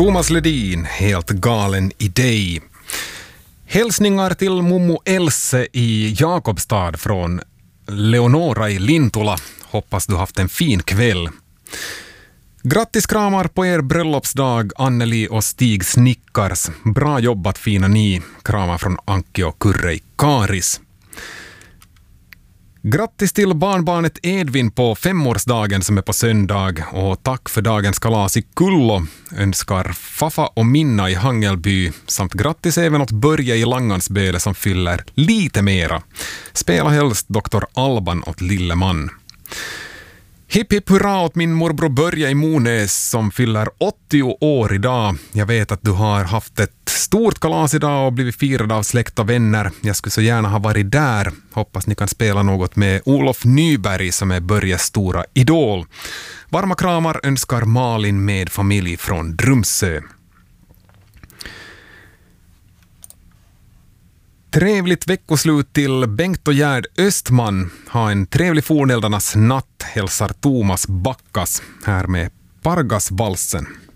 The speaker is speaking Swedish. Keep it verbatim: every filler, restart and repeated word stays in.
Thomas Ledin, helt galen i dig. Hälsningar till Momo Else i Jakobstad från Leonora i Lintula. Hoppas du haft en fin kväll. Grattis kramar på er bröllopsdag, Anneli och Stig Snickars. Bra jobbat fina ni. Kramar från Anki och Kurre i Karis. Grattis till barnbarnet Edvin på femårsdagen som är på söndag, och tack för dagens kalas i Kullo önskar Fafa och Minna i Hangelby, samt grattis även åt Börje i Langansböle som fyller lite mera. Spela helst doktor Alban åt Lilleman. Hipp hipp hurra åt min morbror Börje i Monäs som fyller åttio år idag. Jag vet att du har haft ett stort kalas idag och blivit firad av släkt och vänner. Jag skulle så gärna ha varit där. Hoppas ni kan spela något med Olof Nyberg som är Börjes stora idol. Varma kramar önskar Malin med familj från Drumsö. Trevligt veckoslut till Bengt och Gerd Östman. Ha en trevlig forneldarnas natt, hälsar Thomas Backas här med Pargasvalsen.